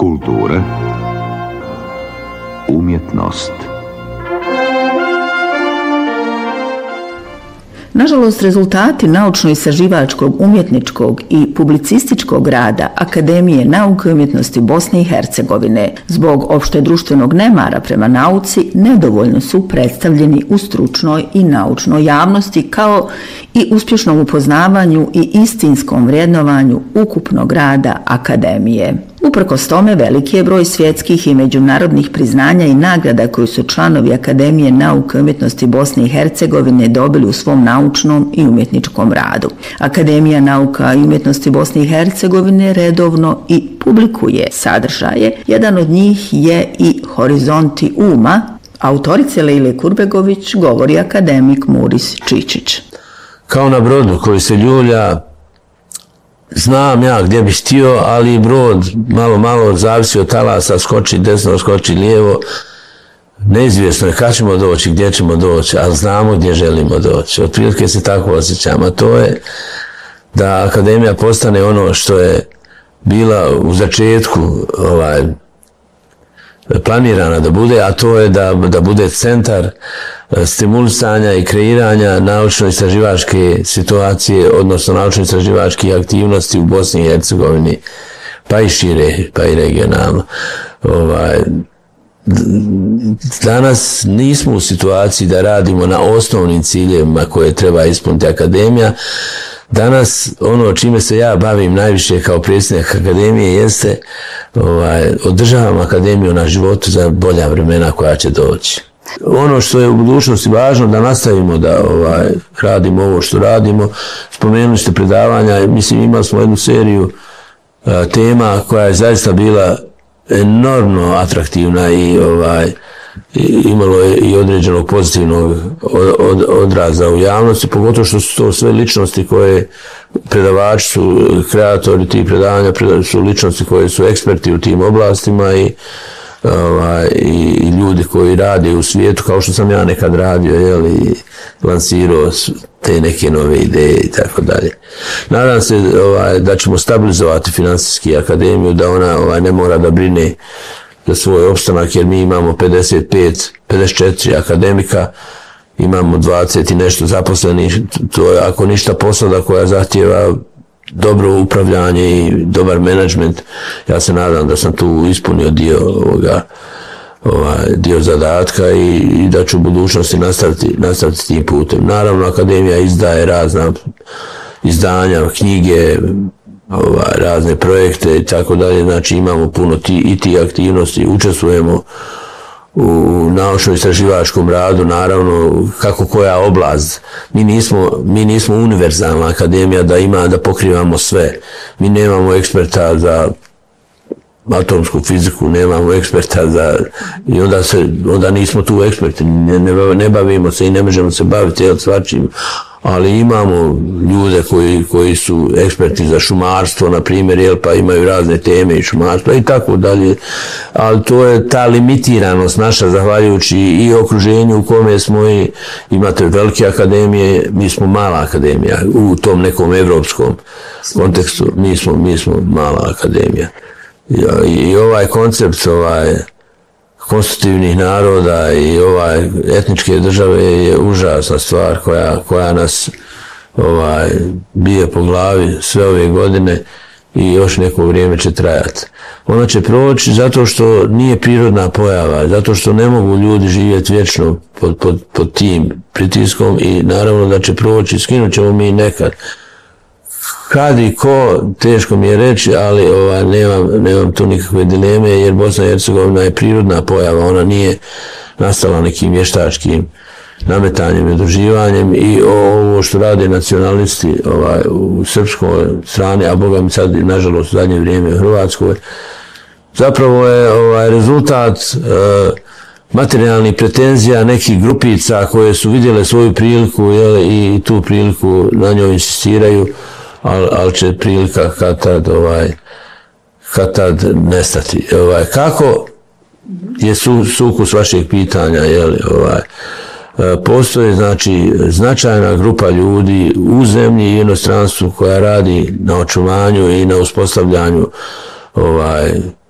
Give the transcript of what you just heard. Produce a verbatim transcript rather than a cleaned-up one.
Kultura, umjetnost. Nažalost, rezultati naučno-istraživačkog, umjetničkog i publicističkog rada Akademije nauke i umjetnosti Bosne i Hercegovine zbog opštedruštvenog nemara prema nauci nedovoljno su predstavljeni u stručnoj i naučnoj javnosti kao i uspješnom upoznavanju i istinskom vrednovanju ukupnog rada Akademije. Uprkos tome, veliki je broj svjetskih i međunarodnih priznanja i nagrada koji su članovi Akademije nauke i umjetnosti Bosne i Hercegovine dobili u svom naučnom i umjetničkom radu. Akademija nauka i umjetnosti Bosne i Hercegovine redovno i publikuje sadržaje. Jedan od njih je i Horizonti uma. Autorice Lejle Kurbegović govori akademik Muris Čičić. Kao na brodu koji se ljulja, znam ja gdje bih htio, ali brod malo malo zavisi od talasa, skoči desno, skoči lijevo. Neizvjesno je kada ćemo doći, gdje ćemo doći, ali znamo gdje želimo doći. Otprilike se tako osjećam, a to je da Akademija postane ono što je bila u začetku ovaj, planirana da bude, a to je da, da bude centar stimulisanja i kreiranja naučno-istraživačke situacije, odnosno naučno-istraživačke aktivnosti u Bosni i Hercegovini, pa i šire, pa i regionalno. Ovaj, danas nismo u situaciji da radimo na osnovnim ciljevima koje treba ispuniti Akademija. Danas ono čime se ja bavim najviše kao predsjednik Akademije jeste ovaj, održavam Akademiju na životu za bolja vremena koja će doći. Ono što je u budućnosti važno da nastavimo da ovaj, radimo ovo što radimo. Spomenuli ste predavanja, mislim imali smo jednu seriju a, tema koja je zaista bila enormno atraktivna i ovaj, imalo je i određenog pozitivnog od, odraza u javnosti, pogotovo što su to sve ličnosti koje predavači su, kreatori tih predavanja su ličnosti koje su eksperti u tim oblastima i, ovaj, i, i ljudi koji rade u svijetu, kao što sam ja nekad radio, jel, i lansirao te neke nove ideje i tako dalje. Nadam se ovaj, da ćemo stabilizovati finansijski Akademiju, da ona ovaj, ne mora da brine za svoj opstanak, jer mi imamo pedeset pet, pedeset četiri akademika, imamo dvadeset i nešto zaposlenih, to je ako ništa posada koja zahtjeva dobro upravljanje i dobar menadžment. Ja se nadam da sam tu ispunio dio ovoga, ovaj, dio zadatka i, i da ću u budućnosti nastaviti, nastaviti tim putem. Naravno, Akademija izdaje razna izdanja, knjige, Ova, razne projekte i tako dalje, znači imamo puno ti, i ti aktivnosti, učestvujemo u naučno-istraživačkom radu, naravno kako koja oblast. Mi nismo, mi nismo univerzalna akademija da ima, da pokrivamo sve. Mi nemamo eksperta za atomsku fiziku, nemamo eksperta za, i onda, se, onda nismo tu eksperti, ne, ne, ne bavimo se i ne možemo se baviti od svačim, ali imamo ljude koji, koji su eksperti za šumarstvo, na primjer, jel, pa imaju razne teme i šumarstva i tako dalje, ali to je ta limitiranost naša, zahvaljujući i okruženju u kome smo i imate velike akademije, mi smo mala akademija, u tom nekom evropskom kontekstu, mi smo, mi smo mala akademija. I ovaj koncept ovaj, konstitutivnih naroda i ovaj, etničke države je užasna stvar koja, koja nas ovaj, bije po glavi sve ove godine i još neko vrijeme će trajati. Ona će proći zato što nije prirodna pojava, zato što ne mogu ljudi živjeti vječno pod, pod, pod tim pritiskom i naravno da će proći, skinut ćemo mi nekad. Kad i ko, teško mi je reći, ali ovaj, nemam, nemam tu nikakve dileme, jer Bosna i Hercegovina je prirodna pojava, ona nije nastala nekim vještačkim nametanjem i udruživanjem i ovo što rade nacionalisti ovaj, u srpskoj strani, a boga mi sad, nažalost, u zadnje vrijeme u Hrvatskoj, zapravo je ovaj, rezultat uh, materijalnih pretenzija nekih grupica koje su vidjele svoju priliku, jel, i tu priliku na njoj insistiraju, ali al će prilika kad tad, ovaj, kad tad nestati. Ovaj, kako je su, sukus vašeg pitanja, jeli, ovaj, postoji znači značajna grupa ljudi u zemlji i inostranstvu koja radi na očuvanju i na uspostavljanju ovaj,